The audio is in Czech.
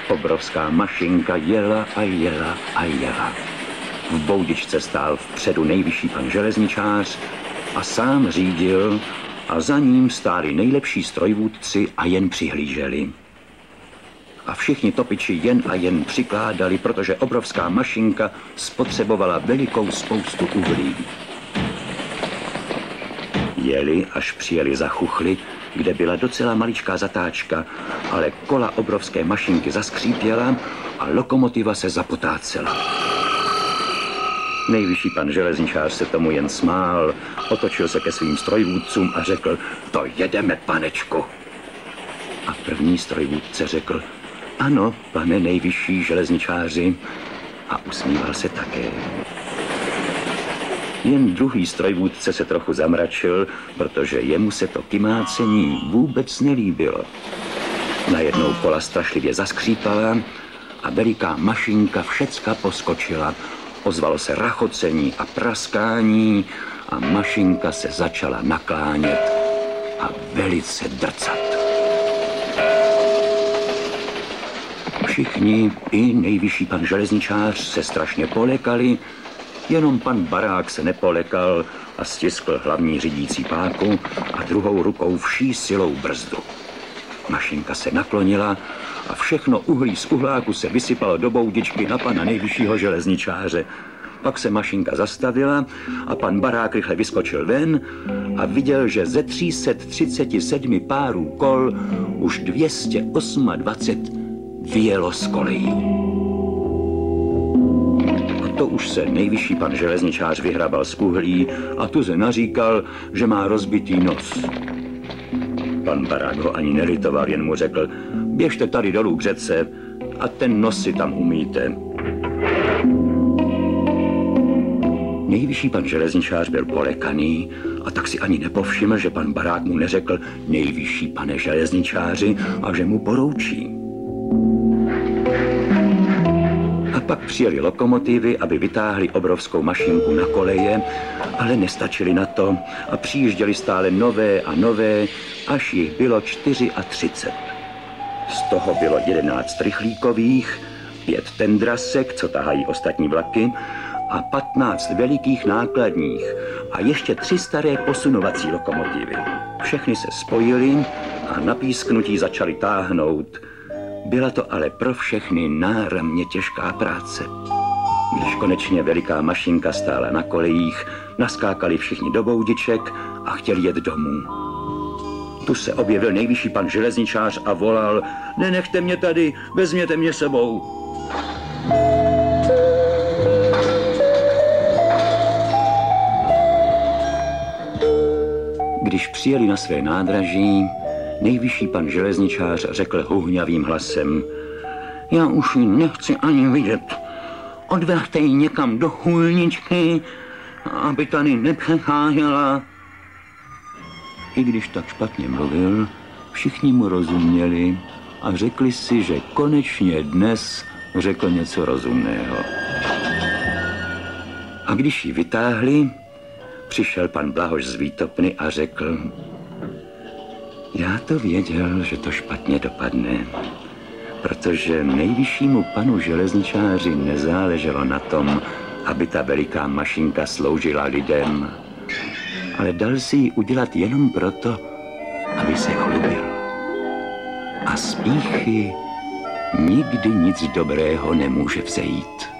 Obrovská mašinka jela a jela a jela. V boudičce stál vpředu nejvyšší pan železničář a sám řídil a za ním stáli nejlepší strojvůdci a jen přihlíželi. A všichni topiči jen a jen přikládali, protože obrovská mašinka spotřebovala velikou spoustu uhlí. Jeli, až přijeli za Chuchly, kde byla docela maličká zatáčka, ale kola obrovské mašinky zaskřípěla a lokomotiva se zapotácela. Nejvyšší pan železničář se tomu jen smál, otočil se ke svým strojvůdcům a řekl: to jedeme, panečku. A první strojvůdce řekl: ano, pane nejvyšší železničáři, a usmíval se také. Jen druhý strojvůdce se trochu zamračil, protože jemu se to kymácení vůbec nelíbilo. Najednou kola strašlivě zaskřípala a veliká mašinka všecka poskočila. Ozvalo se rachocení a praskání a mašinka se začala naklánět a velice drcat. Všichni, i nejvyšší pan železničář, se strašně polekali, jenom pan Barák se nepolekal a stiskl hlavní řídící páku a druhou rukou vší silou brzdu. Mašinka se naklonila a všechno uhlí z uhláku se vysypalo do boudičky na pana nejvyššího železničáře. Pak se mašinka zastavila a pan Barák rychle vyskočil ven a viděl, že ze 337 párů kol už 228 vyjelo z kolejí. A to už se nejvyšší pan železničář vyhrabal z uhlí a tu se naříkal, že má rozbitý nos. Pan Barák ho ani nelitoval, jen mu řekl: běžte tady dolů k řece a ten nos si tam umýjte. Nejvyšší pan železničář byl polekaný a tak si ani nepovšiml, že pan Barák mu neřekl: nejvyšší pane železničáři, a že mu poroučí. A pak přijeli lokomotivy, aby vytáhli obrovskou mašinku na koleje, ale nestačili na to a přijížděli stále nové a nové, až jich bylo 34. Z toho bylo 11 rychlíkových, 5 tendrasek, co tahají ostatní vlaky, a 15 velikých nákladních a ještě 3 staré posunovací lokomotivy. Všechny se spojily a na písknutí začaly táhnout. Byla to ale pro všechny náramně těžká práce. Když konečně veliká mašinka stála na kolejích, naskákali všichni do boudiček a chtěli jet domů. Tu se objevil nejvyšší pan železničář a volal: nenechte mě tady, vezměte mě sebou. Když přijeli na své nádraží, nejvyšší pan železničář řekl huhňavým hlasem: já už ji nechci ani vidět. Odveďte ji někam do chůlničky, aby tady nepřecházela. I když tak špatně mluvil, všichni mu rozuměli a řekli si, že konečně dnes řekl něco rozumného. A když ji vytáhli, přišel pan Blahoš z Výtopny a řekl: já to věděl, že to špatně dopadne, protože nejvyššímu panu železničáři nezáleželo na tom, aby ta veliká mašinka sloužila lidem, ale dal si ji udělat jenom proto, aby se chlubil. A z pýchy nikdy nic dobrého nemůže vzejít.